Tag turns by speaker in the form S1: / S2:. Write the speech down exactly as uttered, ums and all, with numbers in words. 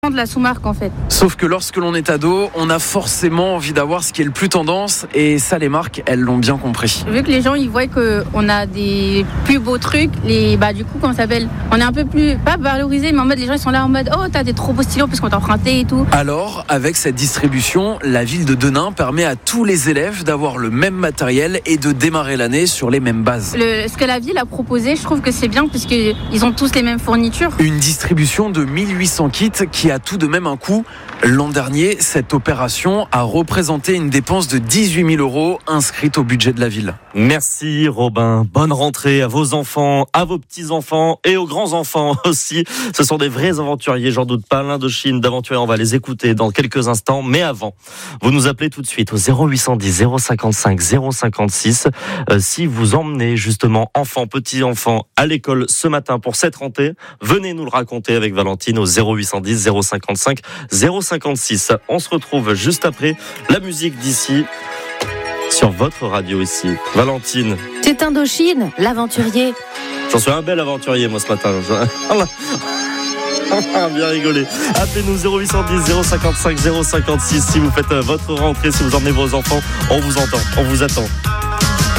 S1: de la sous-marque en fait.
S2: Sauf que lorsque l'on est ado, on a forcément envie d'avoir ce qui est le plus tendance et ça les marques, elles l'ont bien compris.
S1: Vu que les gens ils voient qu'on a des plus beaux trucs, les, bah du coup comment ça s'appelle, on est un peu plus, pas valorisé mais en mode les gens ils sont là en mode oh t'as des trop beaux stylos parce qu'on t'a emprunté et tout.
S2: Alors avec cette distribution, la ville de Denain permet à tous les élèves d'avoir le même matériel et de démarrer l'année sur les mêmes bases.
S1: Le, ce que la ville a proposé, je trouve que c'est bien parce qu'ils ont tous les mêmes fournitures.
S2: Une distribution de mille huit cents kits qui a tout de même un coût. L'an dernier, cette opération a représenté une dépense de dix-huit mille euros inscrite au budget de la ville.
S3: Merci Robin, bonne rentrée à vos enfants, à vos petits-enfants et aux grands-enfants aussi. Ce sont des vrais aventuriers, j'en doute pas, l'Indochine d'aventuriers, on va les écouter dans quelques instants. Mais avant, vous nous appelez tout de suite au zéro huit cent dix zéro cinquante-cinq zéro cinquante-six euh, si vous emmenez justement enfants, petits-enfants à l'école ce matin pour cette rentrée. Venez nous le raconter avec Valentine au zéro huit cent dix zéro cinquante-cinq zéro cinquante-six. On se retrouve juste après la musique d'ici sur votre radio ici. Valentine.
S4: C'est Indochine, l'aventurier.
S3: J'en suis un bel aventurier moi ce matin. On a bien rigolé. Appelez-nous zéro huit cent dix zéro cinquante-cinq zéro cinquante-six si vous faites votre rentrée, si vous emmenez vos enfants. On vous entend, on vous attend.